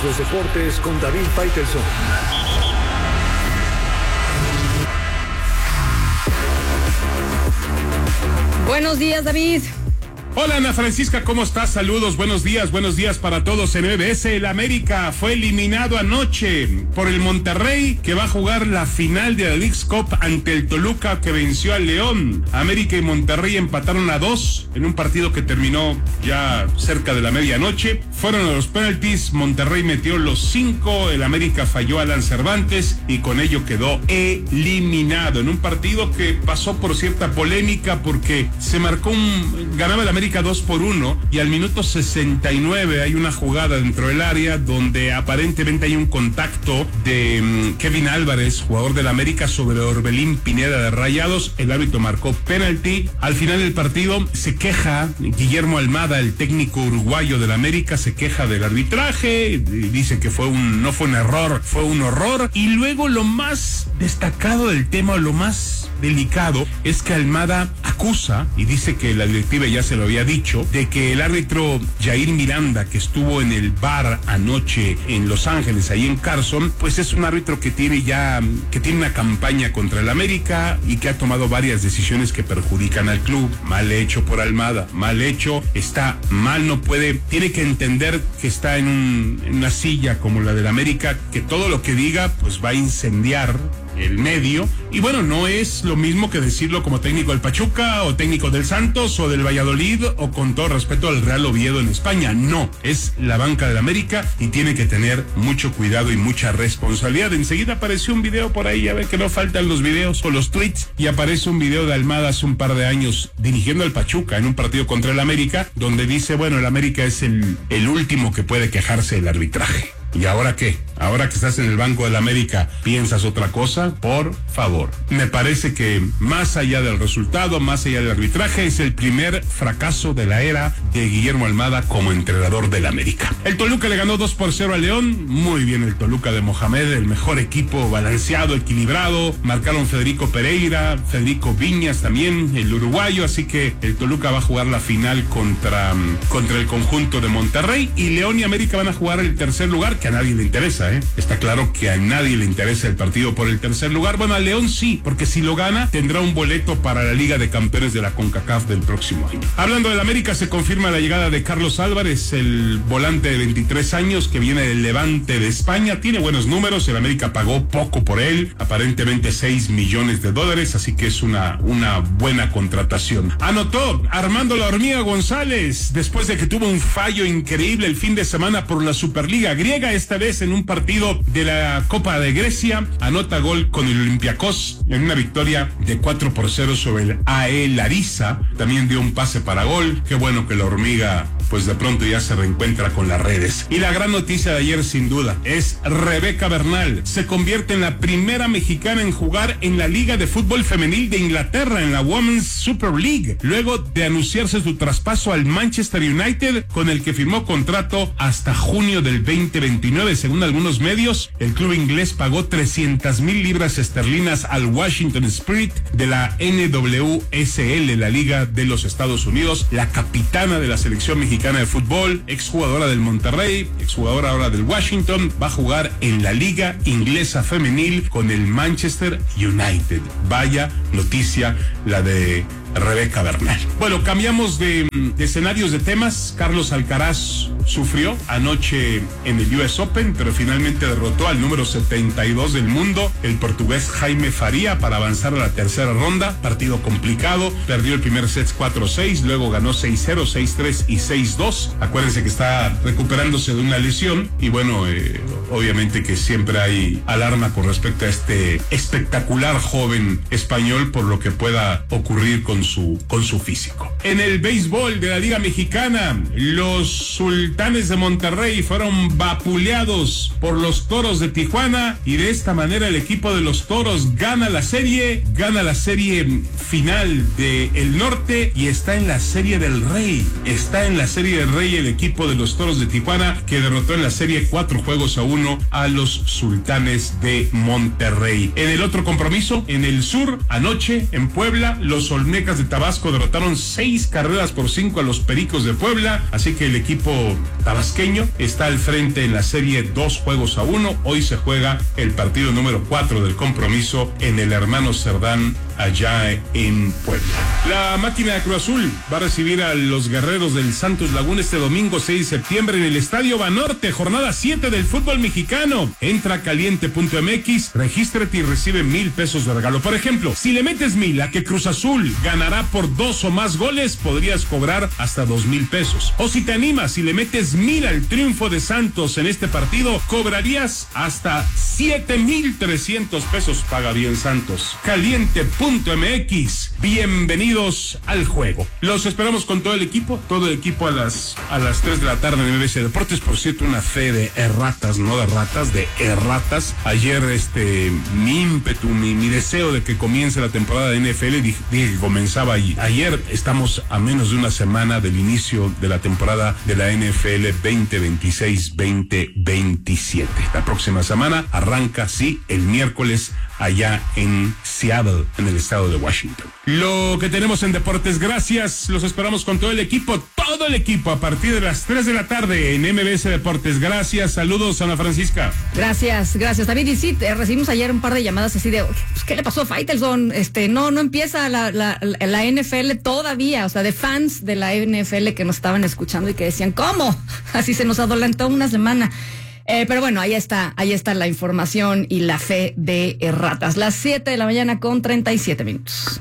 los deportes con David Faitelson. Buenos días, David. Hola, Ana Francisca, ¿cómo estás? Saludos, buenos días para todos en MBS. El América fue eliminado anoche por el Monterrey, que va a jugar la final de la Leagues Cup ante el Toluca, que venció al León. América y Monterrey empataron a 2 en un partido que terminó ya cerca de la medianoche. Fueron a los penaltis, Monterrey metió los 5, el América falló a Alan Cervantes y con ello quedó eliminado en un partido que pasó por cierta polémica porque se marcó ganaba el América 2-1 y al minuto 69 hay una jugada dentro del área donde aparentemente hay un contacto de Kevin Álvarez, jugador del América, sobre Orbelín Pineda de Rayados. El árbitro marcó penalti. Al final del partido se queja Guillermo Almada, el técnico uruguayo del América, se queja del arbitraje, dice que no fue un error, fue un horror. Y luego lo más destacado del tema, lo más delicado, es que Almada acusa y dice que la directiva ya se lo había dicho, de que el árbitro Jair Miranda, que estuvo en el VAR anoche en Los Ángeles, ahí en Carson, pues es un árbitro que tiene una campaña contra el América y que ha tomado varias decisiones que perjudican al club. Mal hecho por Almada, mal hecho, está mal, tiene que entender que está en una silla como la del América, que todo lo que diga pues va a incendiar el medio, y bueno, no es lo mismo que decirlo como técnico del Pachuca o técnico del Santos o del Valladolid o con todo respeto al Real Oviedo en España. No, es la banca del América y tiene que tener mucho cuidado y mucha responsabilidad. Enseguida apareció un video por ahí, ya ve que no faltan los videos o los tweets, y aparece un video de Almada hace un par de años dirigiendo al Pachuca en un partido contra el América, donde dice, bueno, el América es el último que puede quejarse del arbitraje. ¿Y ahora qué? Ahora que estás en el banco del América, ¿piensas otra cosa? Por favor. Me parece que más allá del resultado, más allá del arbitraje, es el primer fracaso de la era de Guillermo Almada como entrenador del América. El Toluca le ganó 2-0 al León. Muy bien el Toluca de Mohamed, el mejor equipo, balanceado, equilibrado. Marcaron Federico Pereira, Federico Viñas también, el uruguayo. Así que el Toluca va a jugar la final contra el conjunto de Monterrey. Y León y América van a jugar el tercer lugar, que a nadie le interesa, ¿eh? Está claro que a nadie le interesa el partido por el tercer lugar. Bueno, a León sí, porque si lo gana, tendrá un boleto para la Liga de Campeones de la CONCACAF del próximo año. Hablando del América, se confirma la llegada de Carlos Álvarez, el volante de 23 años que viene del Levante de España. Tiene buenos números, el América pagó poco por él, aparentemente $6 millones, así que es una buena contratación. Anotó Armando La Hormiga González, después de que tuvo un fallo increíble el fin de semana por la Superliga griega, esta vez en un partido de la Copa de Grecia, anota gol con el Olympiacos en una victoria de 4-0 sobre el AE Larissa. También dio un pase para gol. Qué bueno que la Hormiga pues de pronto ya se reencuentra con las redes. Y la gran noticia de ayer, sin duda, es Rebeca Bernal. Se convierte en la primera mexicana en jugar en la Liga de Fútbol Femenil de Inglaterra, en la Women's Super League, luego de anunciarse su traspaso al Manchester United, con el que firmó contrato hasta junio del 2029. Según algunos medios, el club inglés pagó 300,000 libras esterlinas al Washington Spirit de la NWSL, la Liga de los Estados Unidos. La capitana de la selección mexicana de fútbol, exjugadora del Monterrey, exjugadora ahora del Washington, va a jugar en la Liga Inglesa Femenil con el Manchester United. Vaya noticia la de Rebeca Bernal. Bueno, cambiamos de escenarios, de temas. Carlos Alcaraz sufrió anoche en el US Open, pero finalmente derrotó al número 72 del mundo, el portugués Jaime Faria, para avanzar a la tercera ronda. Partido complicado, perdió el primer set 4-6, luego ganó 6-0, 6-3 y 6-2. Acuérdense que está recuperándose de una lesión y bueno, obviamente que siempre hay alarma con respecto a este espectacular joven español por lo que pueda ocurrir con su físico. En el béisbol de la Liga Mexicana, los Sultanes de Monterrey fueron vapuleados por los Toros de Tijuana y de esta manera el equipo de los Toros gana la serie final del norte y está en la Serie del Rey. Está en la Serie del Rey el equipo de los Toros de Tijuana, que derrotó en la serie 4-1 a los Sultanes de Monterrey. En el otro compromiso, en el sur, anoche en Puebla, los Olmecas Monarcas de Tabasco derrotaron 6-5 a los Pericos de Puebla, así que el equipo tabasqueño está al frente en la serie 2-1. Hoy se juega el partido número 4 del compromiso en el Hermano Cerdán, allá en Puebla. La máquina de Cruz Azul va a recibir a los guerreros del Santos Laguna este domingo 6 de septiembre en el Estadio Banorte, jornada 7 del fútbol mexicano. Entra a caliente.mx, regístrate y recibe 1,000 pesos de regalo. Por ejemplo, si le metes 1,000 a que Cruz Azul ganará por 2 o más goles, podrías cobrar hasta 2,000 pesos. O si te animas y le metes 1,000 al triunfo de Santos en este partido, cobrarías hasta 7,300 pesos. Paga bien Santos. Caliente.mx. Bienvenidos al juego. Los esperamos con todo el equipo a las 3 de la tarde en MBC Deportes. Por cierto, una fe de erratas, no de ratas, de erratas. Ayer mi ímpetu, mi deseo de que comience la temporada de NFL, dije que comenzaba ayer. Estamos a menos de una semana del inicio de la temporada de la NFL 2026-2027. La próxima semana arranca, sí, el miércoles allá en Seattle, en el estado de Washington. Lo que tenemos en deportes, gracias, los esperamos con todo el equipo, a partir de las 3 de la tarde en MBS Deportes. Gracias, saludos, Ana Francisca. Gracias, David. Y sí, recibimos ayer un par de llamadas así de, pues, ¿qué le pasó a Faitelson? No empieza la NFL todavía, o sea, de fans de la NFL que nos estaban escuchando y que decían, ¿cómo? Así se nos adelantó una semana. Pero bueno, ahí está la información y la fe de erratas. Las 7 de la mañana con 37 minutos.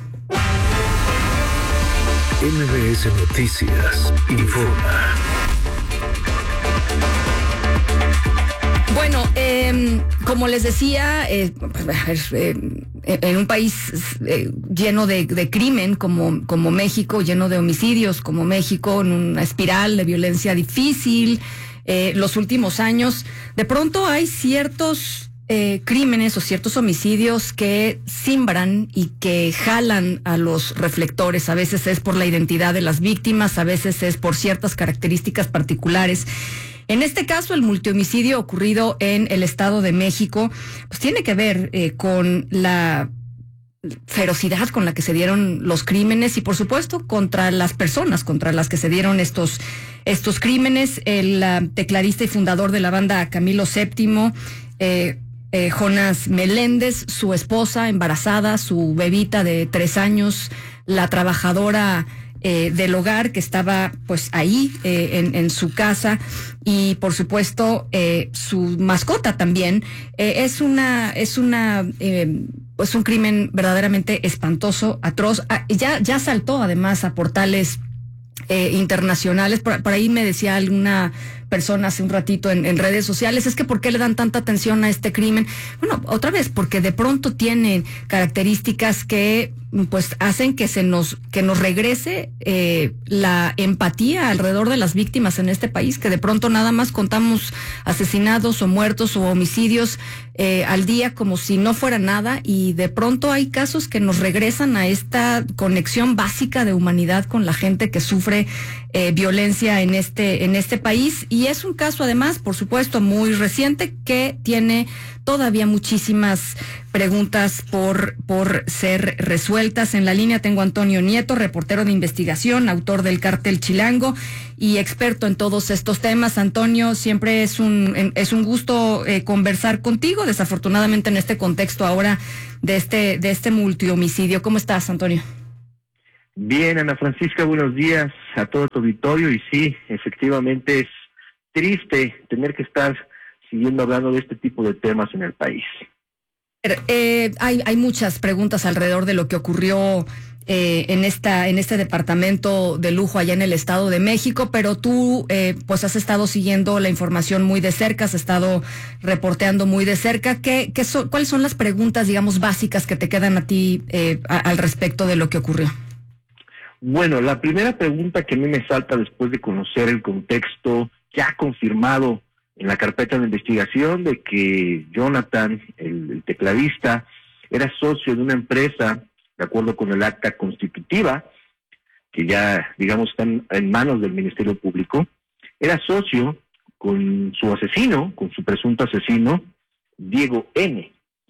MBS Noticias informa. Bueno, como les decía, en un país lleno de crimen como México, lleno de homicidios como México, en una espiral de violencia difícil, los últimos años, de pronto hay ciertos crímenes o ciertos homicidios que simbran y que jalan a los reflectores. A veces es por la identidad de las víctimas, a veces es por ciertas características particulares. En este caso, el multihomicidio ocurrido en el Estado de México, pues tiene que ver con la ferocidad con la que se dieron los crímenes y, por supuesto, contra las personas contra las que se dieron estos crímenes. El tecladista y fundador de la banda Camilo VII, Jonas Meléndez, su esposa embarazada, su bebita de 3 años, la trabajadora del hogar que estaba pues ahí en su casa, y por supuesto su mascota también. Es un crimen verdaderamente espantoso, atroz. Ya saltó además a portales internacionales. Por ahí me decía alguna persona hace un ratito en redes sociales, es que ¿por qué le dan tanta atención a este crimen? Bueno, otra vez, porque de pronto tiene características que pues hacen que nos regrese la empatía alrededor de las víctimas en este país, que de pronto nada más contamos asesinados o muertos o homicidios al día como si no fuera nada, y de pronto hay casos que nos regresan a esta conexión básica de humanidad con la gente que sufre violencia en este país. Y es un caso además, por supuesto, muy reciente, que tiene todavía muchísimas preguntas por ser resueltas. En la línea tengo a Antonio Nieto, reportero de investigación, autor del Cártel Chilango y experto en todos estos temas. Antonio, siempre es un gusto conversar contigo, desafortunadamente en este contexto ahora de este multihomicidio. ¿Cómo estás, Antonio? Bien, Ana Francisca, buenos días a todo tu auditorio. Y sí, efectivamente es triste tener que estar siguiendo hablando de este tipo de temas en el país. Hay muchas preguntas alrededor de lo que ocurrió en este departamento de lujo allá en el Estado de México, pero tú pues has estado siguiendo la información muy de cerca, has estado reporteando muy de cerca. ¿Cuáles son las preguntas, digamos, básicas que te quedan a ti al respecto de lo que ocurrió? Bueno, la primera pregunta que a mí me salta después de conocer el contexto ya confirmado en la carpeta de investigación de que Jonathan, el tecladista, era socio de una empresa, de acuerdo con el acta constitutiva, que ya, digamos, están en manos del Ministerio Público, era socio con su asesino, con su presunto asesino, Diego N.,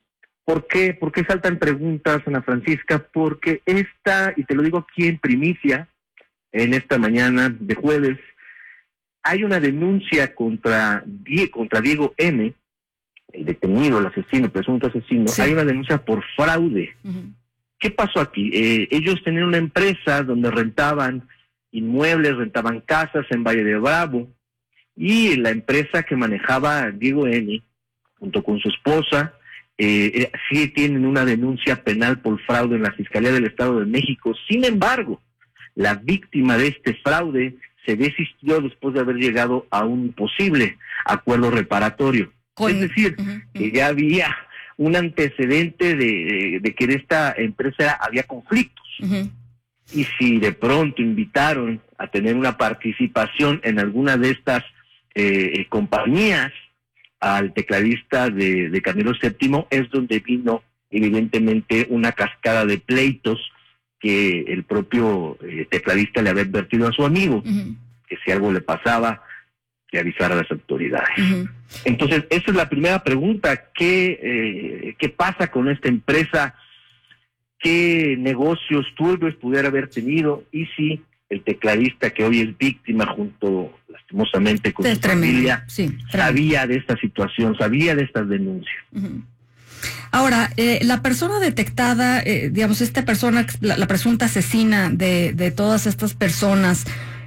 ¿Por qué? ¿Por qué saltan preguntas, Ana Francisca? Porque y te lo digo aquí en primicia, en esta mañana de jueves, hay una denuncia contra Diego N., el detenido, el asesino, el presunto asesino. Sí. Hay una denuncia por fraude. Uh-huh. ¿Qué pasó aquí? Ellos tenían una empresa donde rentaban inmuebles, rentaban casas en Valle de Bravo, y la empresa que manejaba Diego N., junto con su esposa, sí tienen una denuncia penal por fraude en la Fiscalía del Estado de México. Sin embargo, la víctima de este fraude se desistió después de haber llegado a un posible acuerdo reparatorio. Es decir, que ya había un antecedente de que en esta empresa había conflictos. Uh-huh. Y si de pronto invitaron a tener una participación en alguna de estas compañías al tecladista de Camilo VII, es donde vino evidentemente una cascada de pleitos que el propio tecladista le había advertido a su amigo, uh-huh, que si algo le pasaba, que avisara a las autoridades. Uh-huh. Entonces, esa es la primera pregunta. ¿Qué pasa con esta empresa? ¿Qué negocios turbios pudiera haber tenido? Y si el tecladista, que hoy es víctima junto, lastimosamente, con su familia, sabía de esta situación, sabía de estas denuncias. Uh-huh. Ahora, la persona detectada, digamos, esta persona, la presunta asesina de todas estas personas,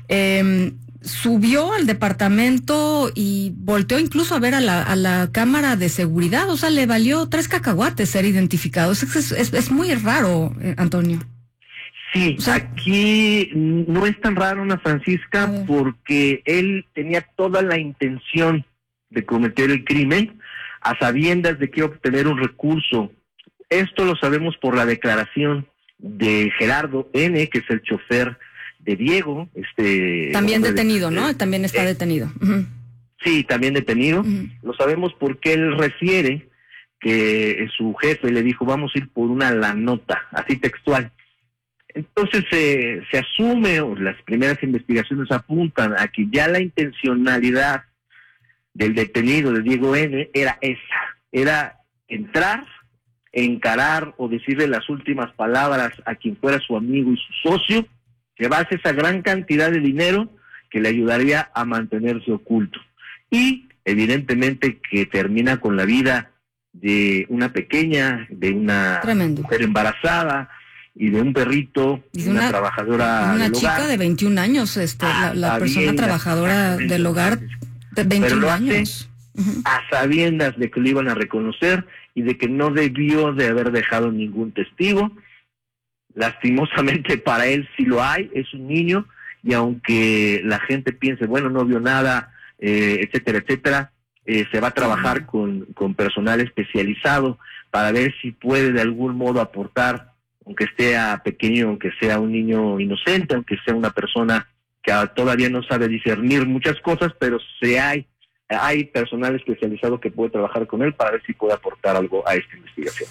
subió al departamento y volteó incluso a ver a la cámara de seguridad. O sea, le valió 3 cacahuates ser identificado. Es muy raro, Antonio. Sí, o sea, aquí no es tan raro, Ana Francisca, porque él tenía toda la intención de cometer el crimen a sabiendas de que iba a obtener un recurso. Esto lo sabemos por la declaración de Gerardo N., que es el chofer de Diego. También detenido, ¿no? También está detenido. Uh-huh. Sí, también detenido. Uh-huh. Lo sabemos porque él refiere que su jefe le dijo, vamos a ir por una la nota, así textual. Entonces se asume, o las primeras investigaciones apuntan a que ya la intencionalidad del detenido de Diego N. era entrar, encarar o decirle las últimas palabras a quien fuera su amigo y su socio, llevarse esa gran cantidad de dinero que le ayudaría a mantenerse oculto. Y evidentemente que termina con la vida de una pequeña, de una mujer embarazada y de un perrito, de una trabajadora del hogar. Una chica de 21 años, la persona trabajadora del hogar de 21 años. Uh-huh. A sabiendas de que lo iban a reconocer y de que no debió de haber dejado ningún testigo. Lastimosamente para él sí lo hay, es un niño, y aunque la gente piense, bueno, no vio nada, etcétera, etcétera, se va a trabajar con personal especializado para ver si puede de algún modo aportar, aunque sea pequeño, aunque sea un niño inocente, aunque sea una persona que todavía no sabe discernir muchas cosas, pero hay personal especializado que puede trabajar con él para ver si puede aportar algo a esta investigación.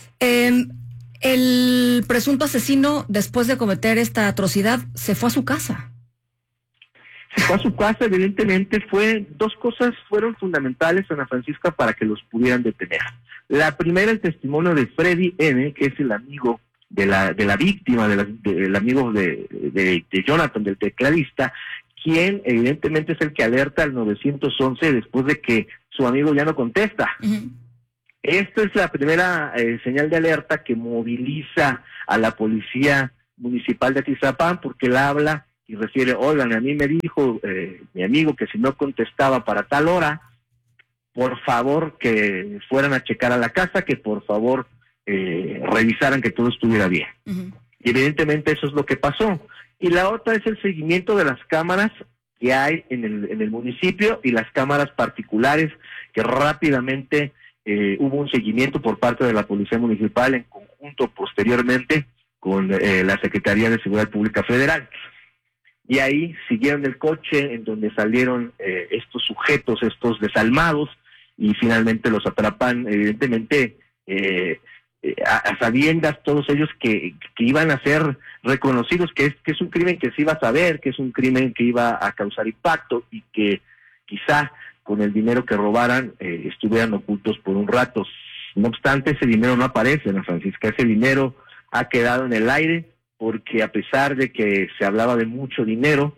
El presunto asesino, después de cometer esta atrocidad, se fue a su casa. Se fue a su casa, evidentemente. Dos cosas fueron fundamentales, Ana Francisca, para que los pudieran detener. La primera, el testimonio de Freddy N., que es el amigo de la víctima, del amigo de Jonathan, del tecladista, quien evidentemente es el que alerta al 911 después de que su amigo ya no contesta. Uh-huh. Esta es la primera señal de alerta que moviliza a la policía municipal de Atizapán, porque él habla y refiere, oigan, a mí me dijo mi amigo que si no contestaba para tal hora, por favor que fueran a checar a la casa, que por favor revisaran que todo estuviera bien. Uh-huh. Y evidentemente eso es lo que pasó. Y la otra es el seguimiento de las cámaras que hay en el municipio y las cámaras particulares, que rápidamente hubo un seguimiento por parte de la Policía Municipal en conjunto posteriormente con la Secretaría de Seguridad Pública Federal. Y ahí siguieron el coche en donde salieron estos sujetos, estos desalmados, y finalmente los atrapan, evidentemente, a sabiendas todos ellos que iban a ser reconocidos, que es un crimen que se iba a saber, que es un crimen que iba a causar impacto y que quizá con el dinero que robaran estuvieran ocultos por un rato. no obstante, ese dinero no aparece, Ana Francisca. Ese dinero ha quedado en el aire porque a pesar de que se hablaba de mucho dinero,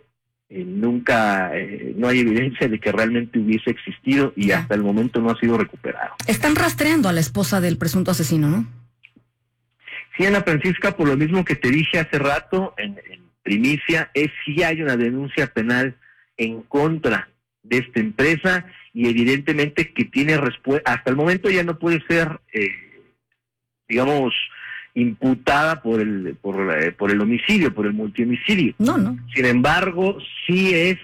nunca, no hay evidencia de que realmente hubiese existido y hasta el momento no ha sido recuperado. Están rastreando a la esposa del presunto asesino, ¿no? Sí, Ana Francisca, por lo mismo que te dije hace rato en primicia, sí hay una denuncia penal en contra de esta empresa y evidentemente que tiene respuesta. Hasta el momento ya no puede ser, digamos, imputada por el homicidio, por el multihomicidio. No. Sin embargo, sí es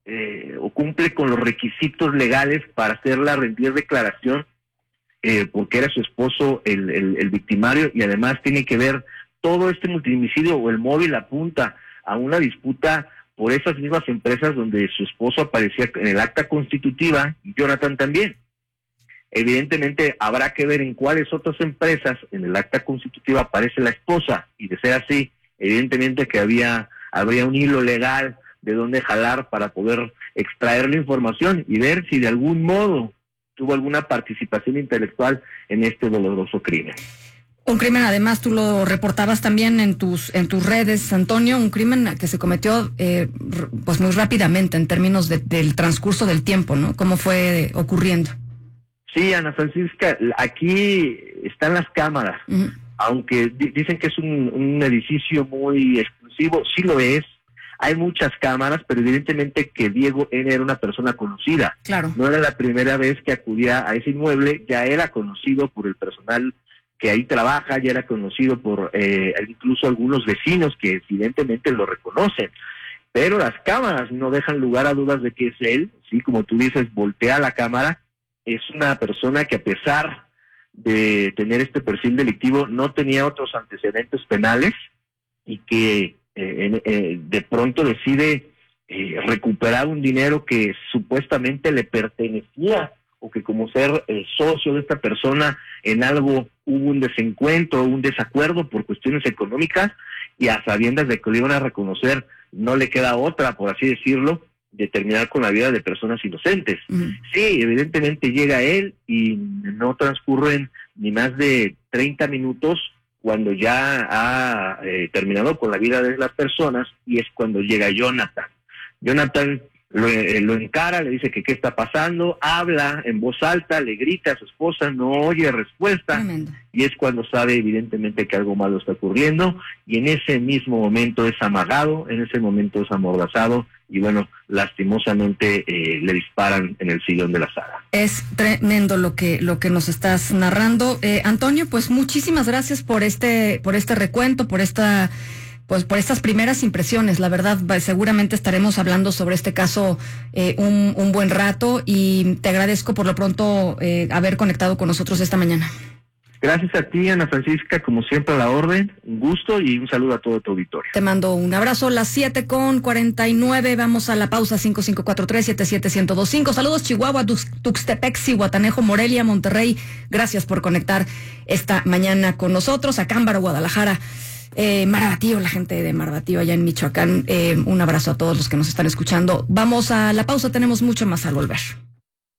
o cumple con los requisitos legales para hacerla rendir declaración, porque era su esposo el victimario, y además tiene que ver todo este multihomicidio o el móvil apunta a una disputa por esas mismas empresas donde su esposo aparecía en el acta constitutiva y Jonathan también. Evidentemente habrá que ver en cuáles otras empresas en el acta constitutiva aparece la esposa, y de ser así, evidentemente que habría un hilo legal de dónde jalar para poder extraer la información y ver si de algún modo tuvo alguna participación intelectual en este doloroso crimen. Un crimen, además, tú lo reportabas también en tus redes, Antonio, un crimen que se cometió pues muy rápidamente en términos del transcurso del tiempo, ¿no? ¿Cómo fue ocurriendo? Sí, Ana Francisca, aquí están las cámaras, aunque dicen que es un edificio muy exclusivo, sí lo es, hay muchas cámaras, pero evidentemente que Diego N. era una persona conocida. Claro. No era la primera vez que acudía a ese inmueble, ya era conocido por el personal que ahí trabaja, ya era conocido por incluso algunos vecinos que evidentemente lo reconocen. Pero las cámaras no dejan lugar a dudas de que es él, sí, como tú dices, voltea la cámara. Es una persona que a pesar de tener este perfil delictivo no tenía otros antecedentes penales y que de pronto decide recuperar un dinero que supuestamente le pertenecía, o que como ser socio de esta persona en algo hubo un desencuentro, un desacuerdo por cuestiones económicas, y a sabiendas de que lo iban a reconocer, no le queda otra, por así decirlo, de terminar con la vida de personas inocentes. Sí, evidentemente llega él y no transcurren ni más de 30 minutos cuando ya ha terminado con la vida de las personas, y es cuando llega Jonathan. Jonathan lo encara, le dice que qué está pasando, habla en voz alta, le grita a su esposa, no oye respuesta. Tremendo. Y es cuando sabe evidentemente que algo malo está ocurriendo, y en ese mismo momento es amagado, en ese momento es amordazado, y bueno, lastimosamente le disparan en el sillón de la sala. Es tremendo lo que nos estás narrando. Antonio, pues muchísimas gracias por este recuento, por estas primeras impresiones. La verdad, seguramente estaremos hablando sobre este caso un buen rato, y te agradezco por lo pronto haber conectado con nosotros esta mañana. Gracias a ti, Ana Francisca, como siempre a la orden, un gusto y un saludo a todo tu auditorio. Te mando un abrazo. Las 7:49, vamos a la pausa. 5543-77125. Saludos Chihuahua, Tuxtepec, Zihuatanejo, Morelia, Monterrey. Gracias por conectar esta mañana con nosotros. Acámbaro, Guadalajara, Marabatío, la gente de Marabatío allá en Michoacán. Un abrazo a todos los que nos están escuchando. Vamos a la pausa, tenemos mucho más al volver.